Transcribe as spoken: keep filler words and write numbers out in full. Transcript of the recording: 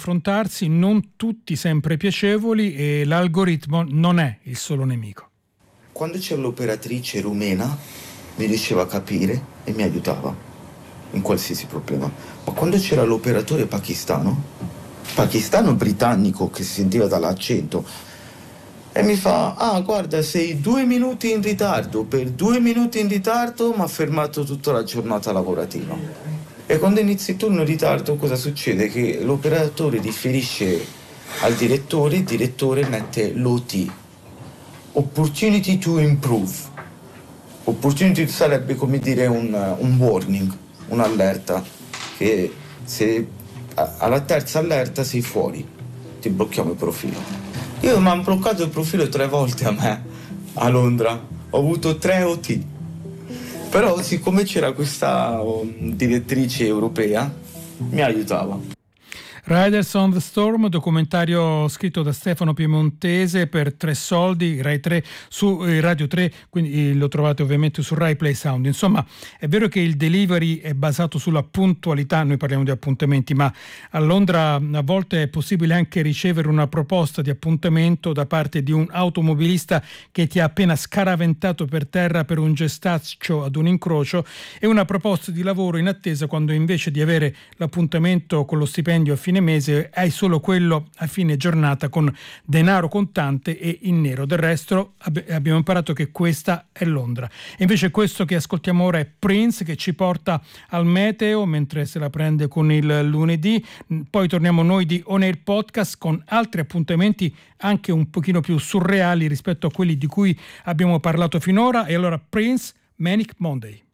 affrontarsi, non tutti sempre piacevoli, e l'algoritmo non è il solo nemico. Quando c'era l'operatrice rumena mi riusciva a capire e mi aiutava in qualsiasi problema, ma quando c'era l'operatore pakistano, pakistano britannico che si sentiva dall'accento, e mi fa: ah, guarda, sei due minuti in ritardo, per due minuti in ritardo mi ha fermato tutta la giornata lavorativa. E quando inizi il turno in ritardo cosa succede? Che l'operatore riferisce al direttore, il direttore mette l'O T, Opportunity to Improve. Opportunity sarebbe come dire un, un warning, un'allerta, che se alla terza allerta sei fuori, ti blocchiamo il profilo. Io mi hanno bloccato il profilo tre volte a me, a Londra, ho avuto tre O T. Però siccome c'era questa um, direttrice europea, mi aiutava. Riders on the Storm, documentario scritto da Stefano Piemontese per Tre Soldi, Rai tre, su eh, Radio tre, quindi lo trovate ovviamente su Rai Play Sound. Insomma, è vero che il delivery è basato sulla puntualità, noi parliamo di appuntamenti, ma a Londra a volte è possibile anche ricevere una proposta di appuntamento da parte di un automobilista che ti ha appena scaraventato per terra per un gestaccio ad un incrocio, e una proposta di lavoro in attesa quando invece di avere l'appuntamento con lo stipendio a fine mese hai solo quello a fine giornata con denaro contante e in nero. Del resto ab- abbiamo imparato che questa è Londra. E invece questo che ascoltiamo ora è Prince, che ci porta al meteo mentre se la prende con il lunedì. Poi torniamo noi di On Air Podcast con altri appuntamenti anche un pochino più surreali rispetto a quelli di cui abbiamo parlato finora. E allora Prince, Manic Monday.